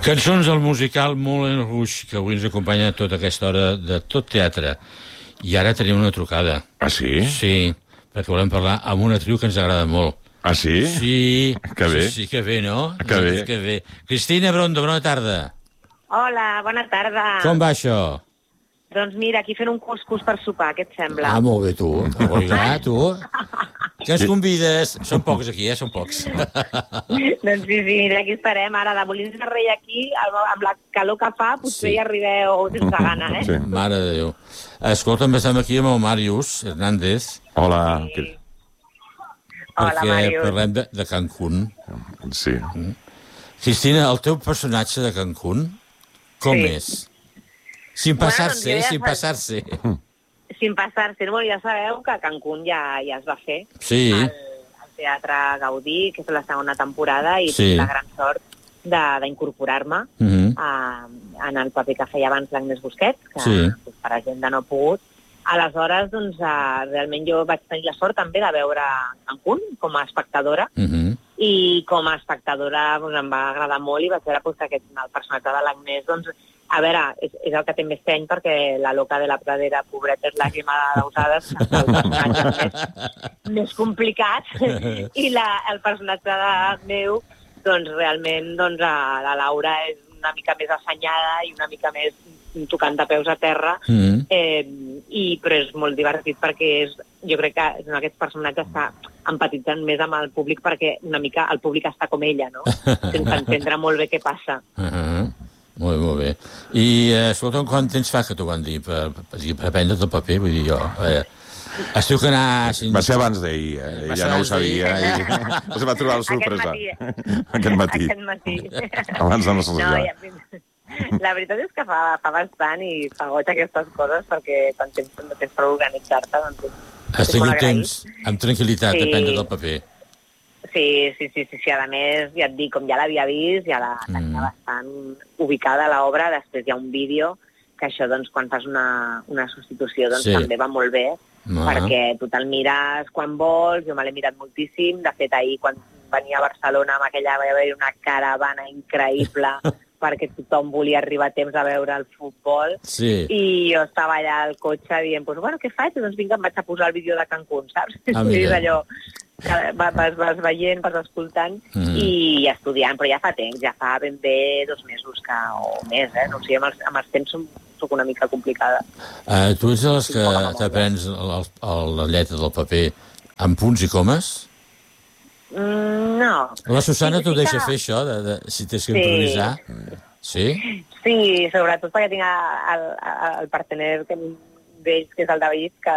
Cançons del musical Moulin Rouge, que avui ens acompanya tota aquesta hora de tot teatre. I ara tenim una trucada. Ah, sí? Sí, perquè volem parlar amb una actriu que ens agrada molt. Ah, sí? Sí. Que bé. Sí, que bé, no? Que bé. Que bé. Cristina Brondo, bona tarda. Hola, bona tarda. Com va això? Doncs mira, aquí fent un cuscús per sopar, què et sembla? Ah, molt bé, tu. Oiga, tu. Que ens convides? Són pocs aquí, Són pocs. Doncs sí, mira, aquí estarem ara de Molins de Rei aquí, amb la calor que fa, potser hi arribeu sense gana, Sí. Mare de Déu. Escolta'm, estem aquí amb el Màrius Hernández. Hola. Sí. Hola, Perquè Màrius. parlem de Cancún. Sí. Cristina, el teu personatge de Cancún, com Sí. és? Sin Bueno, passar-se, doncs jo ja sin fa- passar-se. Sin passar-se, bueno, ja sabeu que a Cancún ja es va fer Sí. al Teatre Gaudí, que és la segona temporada, i Sí. tinc la gran sort d'incorporar-me Mhm. en el paper que feia abans l'Agnès Busquets, que Sí. per agenda no ha pogut. Aleshores, doncs, realment jo vaig tenir la sort també de veure Cancún com a espectadora, Mhm. i com a espectadora doncs, em va agradar molt i vaig veure doncs, que el personatge de l'Agnès, doncs, a veure, és el que té més seny, perquè la loca de la pradera, pobreta, és la quema d'usades, el personatge més complicat, i el personatge de meu, doncs realment doncs, la Laura és una mica més assenyada i una mica més tocant de peus a terra, Mhm. però és molt divertit perquè jo crec que és un d'aquests personatges que empatitzen més amb el públic perquè una mica el públic està com ella, no? Sense entendre molt bé què passa. Molt bé, molt bé. I, escolta'm, quant temps fa que t'ho van dir per prendre't el paper? Vull dir, jo... Es diu que anar... Va ser abans d'ahir, Va ser Ella no ho abans d'ahir. sabia. I es va trobar la sorpresa. Aquest matí. Aquest matí. Abans de no ser No, la veritat és que fa bastant i fa goig aquestes coses perquè quan tens per organitzar-te, doncs Has és molt tingut agraït. temps, amb tranquil·litat, de Sí. prendre't el paper. Sí, a més, ja et dic, com ja l'havia vist, ja la tenia bastant ubicada a l'obra, després hi ha un vídeo, que això, doncs, quan fas una substitució, doncs, Sí. també va molt bé, perquè tu te'l mires quan vols, jo me l'he mirat moltíssim, de fet, ahir, quan venia a Barcelona, amb aquella va haver una caravana increïble, perquè tothom volia arribar a temps a veure el futbol, Sí. i jo estava allà al cotxe dient, pues, bueno, què faig? Doncs vinga, em vaig a posar el vídeo de Cancún, saps? Ah, És mira. allò que vas veient, vas escoltant i estudiant, però ja fa temps, ja fa ben bé 2 mesos o més, no? O sigui, amb els temps soc una mica complicada. Tu ets de les que t'aprens la lletra del paper amb punts i comes? No. La Susana Sí, t'ho sí deixa que- fer, això, si tens que improvisar? Sí? Sí, sobretot perquè tinc el partener d'ells, que és el David, que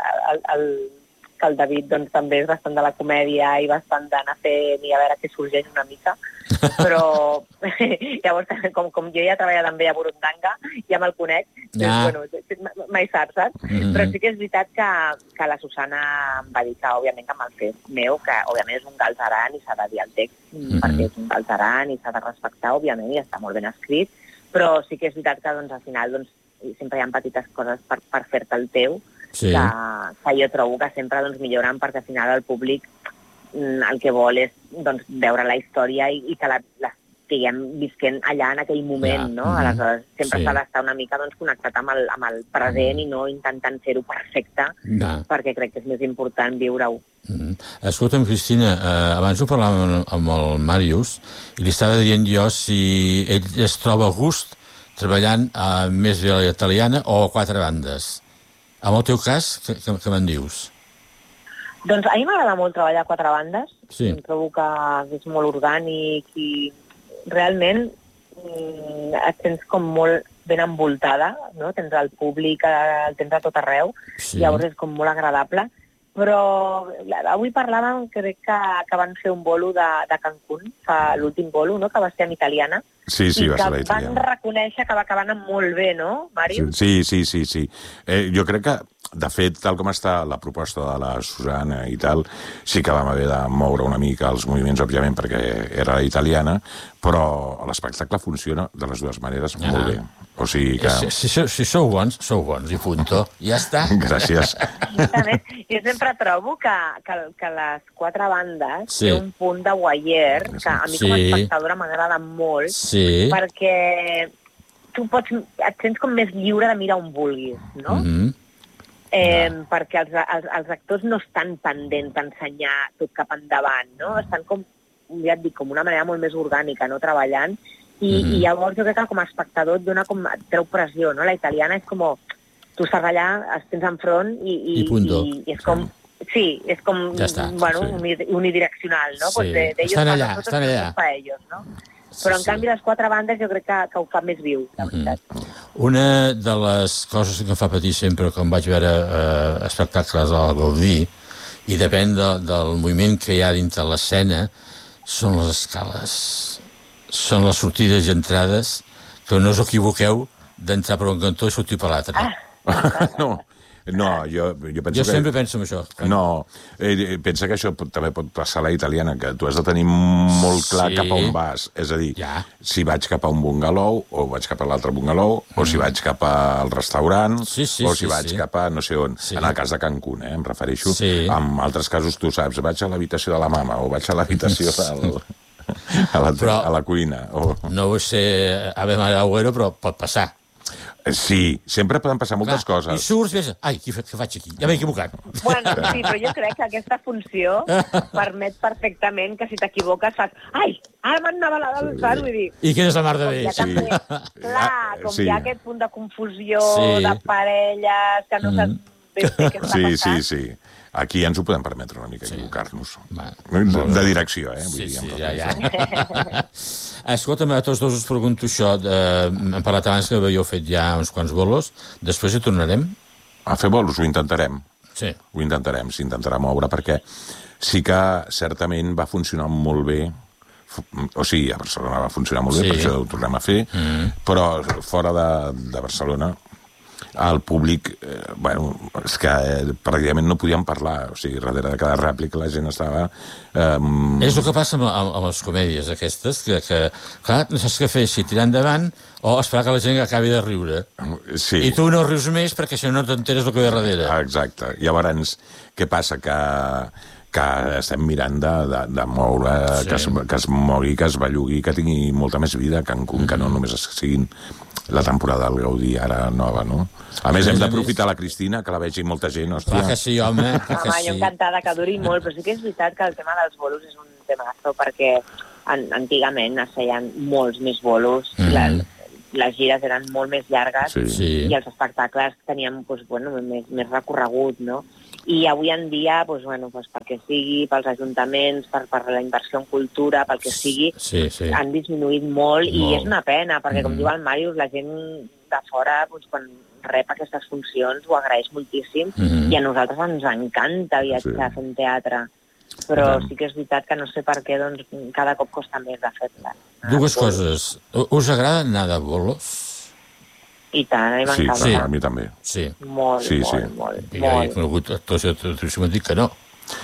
el David doncs, també és bastant de la comèdia i bastant d'anar fent i a veure què sorgeix una mica. Però llavors, com jo ja he treballat amb ell a Burundanga, ja me'l conec, doncs, mai saps? Però sí que és veritat que la Susana em va dir que, òbviament, que amb el fet meu, que òbviament és un galzeran i s'ha de dir el text, perquè és un galzeran i s'ha de respectar, òbviament, i està molt ben escrit, però sí que és veritat que doncs, al final doncs, sempre hi ha petites coses per fer-te el teu, Sí. que jo trobo que sempre doncs, milloren, perquè al final el públic el que vol és doncs, veure la història i que estiguem visquent allà en aquell moment, no? Aleshores, sempre s'ha d'estar una mica doncs, connectat amb el present i no intentant fer-ho perfecte, perquè crec que és més important viure-ho. Escolta'm, Cristina, abans ho parlàvem amb el Màrius i li estava dient jo si ell es troba a gust treballant a més de la italiana o a 4 bandes. En el teu cas, què me'n dius? Doncs a mi m'agrada molt treballar a 4 bandes. Sí. Em trobo que és molt orgànic i realment et sents com molt ben envoltada, no? Tens el públic, el tens a tot arreu, llavors és com molt agradable. Però avui parlàvem, crec que van fer un bolo de Cancún, l'últim bolo, no? Que va ser en italiana. Sí, va ser la italiana. I que van reconèixer que va acabar anant molt bé, no, Màrius? Sí. Jo crec que, de fet, tal com està la proposta de la Susana i tal, sí que vam haver de moure una mica els moviments, òbviament, perquè era italiana, però l'espectacle funciona de les dues maneres molt bé. O sigui que... Si sou bons, i punto. Ja està. Gràcies. Jo sempre trobo que les 4 bandes té un punt de guaier que a mi com a espectadora m'agrada molt, perquè tu et sents com més lliure de mirar on vulguis, no? Perquè els actors no estan pendents d'ensenyar tot cap endavant, no? Estan com, ja et dic, com una manera molt més orgànica, no? Treballant. I llavors jo crec que com a espectador et treu pressió, no? La italiana és com... Tu estàs allà, els tens enfront i és com... Sí, és com, bueno, unidireccional, no? Sí, estan allà. Ellos, no? Però, en canvi, les 4 bandes jo crec que ho fa més viu, la veritat. Una de les coses que em fa patir sempre quan vaig veure espectacles al Gaudí, i depèn del moviment que hi ha dintre l'escena, són les escales. Són les sortides i entrades, que no us equivoqueu d'entrar per un cantó i sortir per l'altre. No, jo penso jo sempre penso en això. No, pensa que això també pot passar a la italiana, que tu has de tenir molt clar cap a on vas. És a dir, si vaig cap a un bungalou, o vaig cap a l'altre bungalou, o si vaig cap al restaurant, o si vaig cap a no sé on. En el cas de Cancún, em refereixo. En altres casos, tu saps, vaig a l'habitació de la mama, o vaig a l'habitació del... a la cuina. No ho sé, Ave Maria Agüero, però pot passar. Sí, sempre poden passar moltes coses. I surts i dius, ai, què faig aquí? Ja m'he equivocat. Bueno, sí, però jo crec que aquesta funció permet perfectament que si t'equivoques fas, ai, ara m'anava la del saps, vull dir... I quina és la mar de bé? Clar, com hi ha aquest punt de confusió, de parelles, que no saps ben bé què està passant. Sí. Aquí ens ho podem permetre una mica, equivocar-nos. De direcció, vull dir. Ja. Escolta'm, a tots dos us pregunto això. Hem parlat abans que havíeu fet ja uns quants bolos. Després hi tornarem? A fer bolos, ho intentarem. Sí. Ho intentarem, s'intentarà moure, perquè sí que certament va funcionar molt bé. O sigui, a Barcelona va funcionar molt bé, per això ho tornem a fer, però fora de Barcelona el públic, bueno, és que pràcticament no podíem parlar, o sigui, darrere de cada rèplica la gent estava... És el que passa amb les comèdies aquestes, que clar, no saps què fer, si tirar endavant o esperar que la gent acabi de riure. Sí. I tu no rius més perquè si no t'enteres el que ve darrere. Exacte. Llavors, què passa? Que estem mirant de moure, que es mogui, que es bellugui, que tingui molta més vida que Cancún, que no només siguin la temporada del Gaudí ara nova, no? A més, hem d'aprofitar la Cristina, que la vegi molta gent, hòstia. Clar que sí, home, clar que sí. Jo encantada que duri molt, però sí que és veritat que el tema dels bolos és un temazo, perquè antigament es feien molts més bolos, les gires eren molt més llargues i els espectacles tenien més recorregut, no? I avui en dia, perquè sigui, pels ajuntaments, per la inversió en cultura, pel que sigui, han disminuït molt i és una pena, perquè com diu el Màrius, la gent de fora, quan rep aquestes funcions, ho agraeix moltíssim i a nosaltres ens encanta viatjar fent teatre. Però sí que és veritat que no sé per què cada cop costa més de fer-la. Dues coses. Us agrada anar de bolos? I tant, a mi m'encanta. Sí, a mi també. Sí. Molt. I jo he conegut actuació de tradició, m'han dit que no.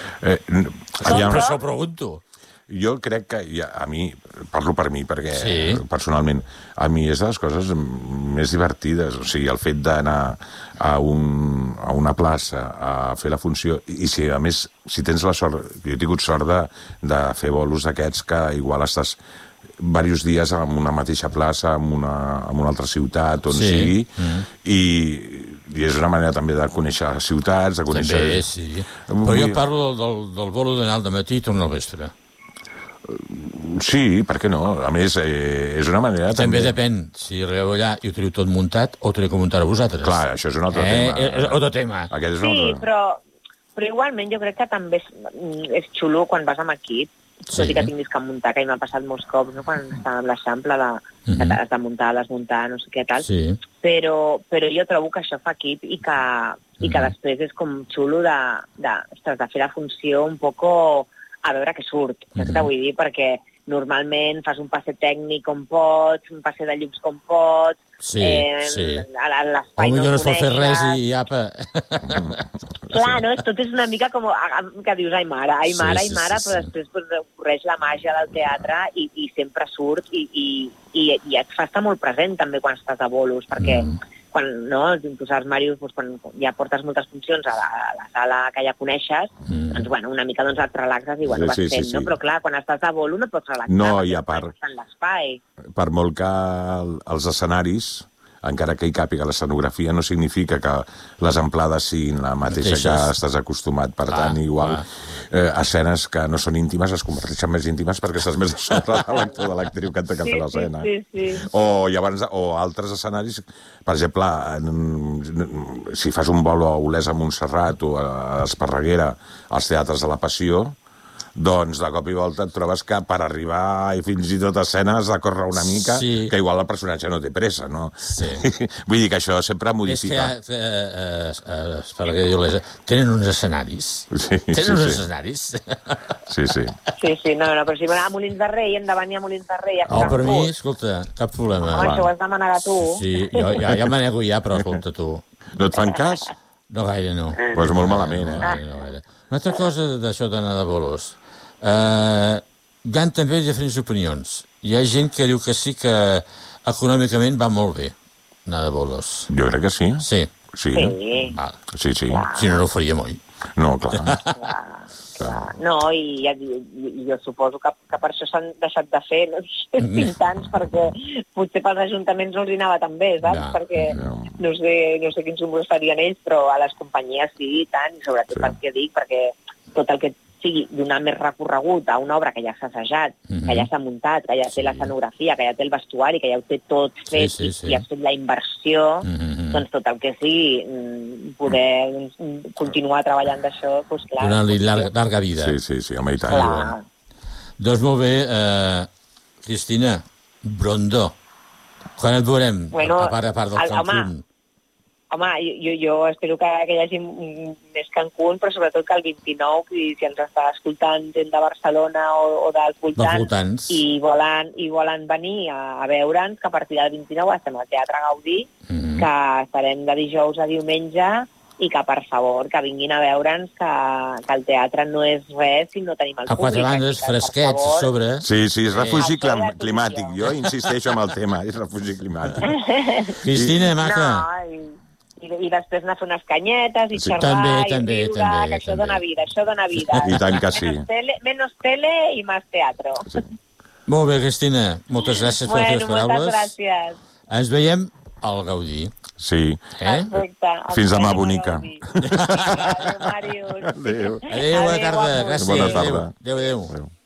Però això ho pregunto. Jo crec que, a mi, parlo per mi, perquè personalment, a mi és de les coses més divertides. O sigui, el fet d'anar a una plaça a fer la funció, i si, a més, si tens la sort, jo he tingut sort de fer bolos d'aquests que igual estàs diversos dies en una mateixa plaça, en una altra ciutat, on sigui, i és una manera també de conèixer ciutats, de conèixer... També, sí. Però jo parlo del bolo d'anar al matí i tornar al vespre. Sí, per què no? A més, és una manera... També depèn si arribeu allà i ho teniu tot muntat o teniu que muntar-ho vosaltres. Clar, això és un altre tema. És otro tema. Sí, però igualment jo crec que també és xulo quan vas amb equip, tot i que tinguis que muntar, que a mi m'ha passat molts cops, no? Quan estàvem amb l'Eixample, que has de muntar, desmuntar, no sé què tal. Però jo trobo que això fa equip i que després és com xulo de fer la funció un poco a veure què surt, saps què vull dir? Perquè normalment fas un passe tècnic com pots, un passe de llums com pots, sí. a l'espai no es pot fer res i apa. Clar, no? Tot és una mica com que dius, ai mare, però després ocorreix la màgia del teatre i sempre surt i et fa estar molt present també quan estàs a bolos, perquè quan, no, tu saps, Màrius, quan ja portes moltes funcions a la sala que ja coneixes, doncs, bueno, una mica doncs, et relaxes i, bueno, vas fent, no? Però, clar, quan estàs a bolo no pots relaxar. No, i a part, l'espai. Per molt que els escenaris, encara que hi càpiga l'escenografia, no significa que les amplades siguin la mateixa que estàs acostumat. Per tant, igual, escenes que no són íntimes es converteixen més íntimes perquè estàs més a sobre de l'actor, de l'actriu que et toca fer l'escena. Sí. O altres escenaris, per exemple, si fas un vol a Olesa, Montserrat o a Esparreguera, als Teatres de la Passió, doncs de cop i volta et trobes que per arribar i fins i tot a escena has de córrer una mica, que igual el personatge no té pressa, no? Sí. Vull dir que això sempre modifica. És que, Esparreguera i Olesa, tenen uns escenaris. Tenen uns escenaris. Sí. Sí, no, però si va a Molins de Rei, hem de venir a Molins de Rei. Per mi, escolta, cap problema. Home, això ho has de manegar a tu. Sí, jo ja manego ja, però escolta tu. No et fan cas? No gaire, no. Doncs molt malament, No gaire. Una altra cosa d'això d'anar de bolos. Hi ha també diferents opinions. Hi ha gent que diu que sí que econòmicament va molt bé anar de bolos. Jo crec que sí. Sí. Sí. Sí. Si no, no ho faríem, oi? No, clar. No, i jo suposo que per això s'han deixat de fer, no sé, 20 anys, perquè potser pels ajuntaments no els hi anava tan bé, saps? Perquè no sé quins números farien ells, però a les companyies sí, i tant, i sobretot perquè dic, perquè tot el que sigui donar més recorregut a una obra que ja s'ha assajat, que ja s'ha muntat, que ja té l'escenografia, que ja té el vestuari, que ja ho té tot fet i has fet la inversió, doncs tot el que sigui poder continuar treballant d'això, doncs clar. Donant-li llarga vida. Sí, home, i tant. Doncs molt bé, Cristina, Brondó, quan et veurem? A part del Cancún. Home, jo espero que hi hagi més Cancún, però sobretot que el 29, si ens està escoltant gent de Barcelona o dels voltants i volen venir a veure'ns, que a partir del 29 estem al Teatre Gaudí, que estarem de dijous a diumenge, i que, per favor, que vinguin a veure'ns, que el teatre no és res si no tenim el públic. A quatre bandes, fresquets, a sobre... Sí, és refugi climàtic. Jo insisteixo en el tema, és refugi climàtic. Cristina, maca... I després anar a fer unes canyetes i xerrar i riure, que això dona vida, I tant que sí. Menos tele i més teatre. Molt bé, Cristina, moltes gràcies per les teves paraules. Moltes gràcies. Ens veiem al Gaudí. Sí. Perfecte. Fins demà, bonica. Adéu, Màrius. Adéu. Adéu, bona tarda. Gràcies. Bona tarda. Adéu.